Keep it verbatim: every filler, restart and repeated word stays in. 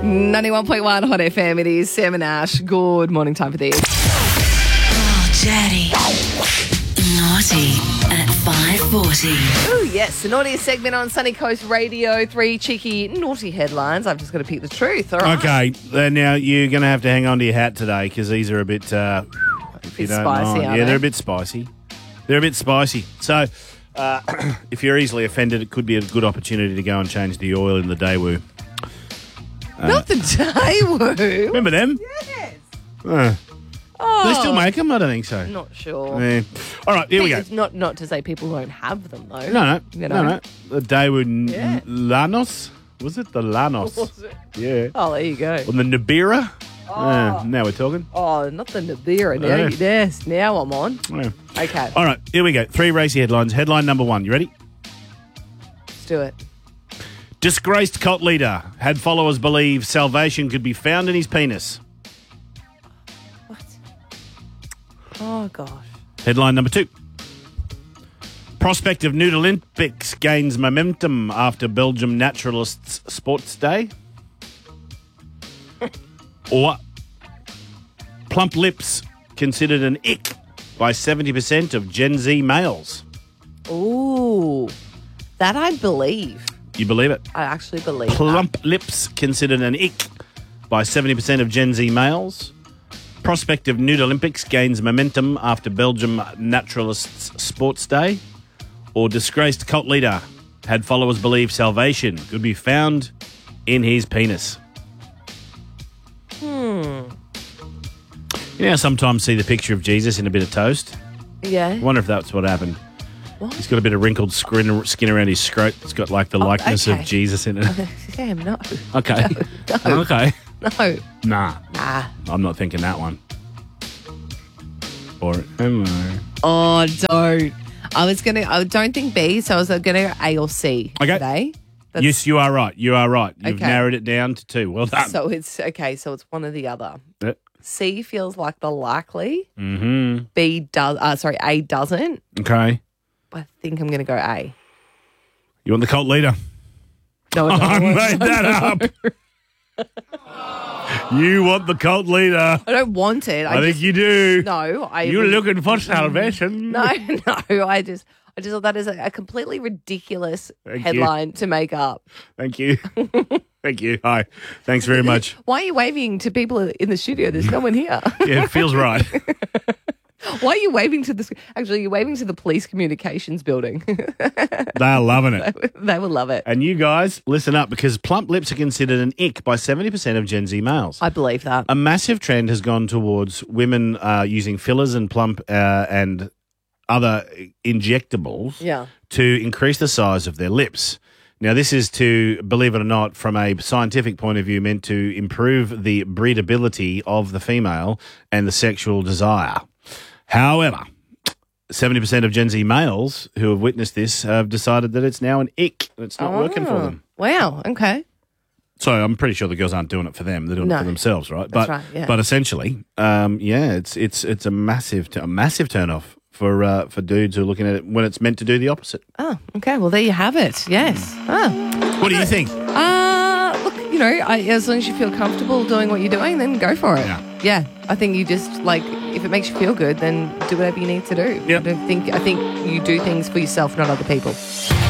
ninety-one point one Hot F M. It is Sam and Ash. Good morning time for this. Oh, Daddy. Naughty at five forty. Oh, yes. The naughtiest segment on Sunny Coast Radio. Three cheeky, naughty headlines. I've just got to pick the truth. All right. Okay, then now you're going to have to hang on to your hat today because these are a bit, uh, if you Bit don't spicy, mind. aren't Yeah, they? they're a bit spicy. They're a bit spicy. So, uh, if you're easily offended, it could be a good opportunity to go and change the oil in the Daewoo. Not the Daewoo. Remember them? Yes. Uh, Oh, They still make them? I don't think so. Not sure. Yeah. All right, here we go. It's not, not to say people won't have them, though. No, no, You no, know? no. The Daewoo N- Yeah. Lanos? Was it the Lanos? Was it? Yeah. Oh, there you go. On the Nibira? Uh, now we're talking. Oh, not the Nabira. Now, Yeah. yes, now I'm on. Yeah. Okay, All right, here we go. Three racy headlines. Headline number one. You ready? let's do it. Disgraced cult leader had followers believe salvation could be found in his penis. What? Oh, gosh. Headline number two. Prospect of nude Olympics gains momentum after Belgium Naturalists Sports Day. Or plump lips considered an ick by seventy percent of Gen Z males. Ooh, that I believe. You believe it? I actually believe that. Plump lips considered an ick by seventy percent of Gen Z males. Prospect of nude Olympics gains momentum after Belgium Naturalists Sports Day. Or disgraced cult leader had followers believe salvation could be found in his penis. Hmm. You know how sometimes see the picture of Jesus in a bit of toast? Yeah. I wonder if that's what happened. What? He's got a bit of wrinkled skin, skin around his scrot. It's got like the likeness okay. of Jesus in it. Damn, no. Okay. No. Okay. No. Nah. Nah. I'm not thinking that one. Or am I? Oh, don't. I was going to, I don't think B, so I was going to go A or C Okay. today. That's- Yes, you are right. You are right. You've Okay. narrowed it down to two. Well done. So it's, okay, so it's one or the other. Yeah. C feels like the likely. Mm-hmm. B does, uh, sorry, A doesn't. Okay. I think I'm going to go A. You want the cult leader? No, I I don't. made that up. You want the cult leader. I don't want it. I, I, think just, you do. No, I. You're looking for salvation. No, no. I just, I just thought that is a, a completely ridiculous Thank you. headline to make up. Thank you. Thank you. Hi. Thanks very much. Why are you waving to people in the studio? There's no one here. Yeah, it feels right. Why are you waving to the? Actually, you're waving to the police communications building. They're loving it. They will love it. And you guys, listen up, because plump lips are considered an ick by seventy percent of Gen Z males. I believe that. A massive trend has gone towards women uh, using fillers and plump uh, and other injectables Yeah. to increase the size of their lips. Now, this is to, believe it or not, from a scientific point of view, meant to improve the breedability of the female and the sexual desire. However, seventy percent of Gen Z males who have witnessed this have decided that it's now an ick. It's not working for Oh, them. Wow. Okay. So I'm pretty sure the girls aren't doing it for them; they're doing No. it for themselves, right? That's but right, yeah. but essentially, um, yeah, it's it's it's a massive t- a massive turn off for uh, for dudes who are looking at it when it's meant to do the opposite. Oh, okay. Well, there you have it. Yes. Oh. What do you think? Uh, look, you know, I, as long as you feel comfortable doing what you're doing, then go for it. Yeah. Yeah. I think you just, like, if it makes you feel good, then do whatever you need to do. Yep. I don't think, I think you do things for yourself, not other people.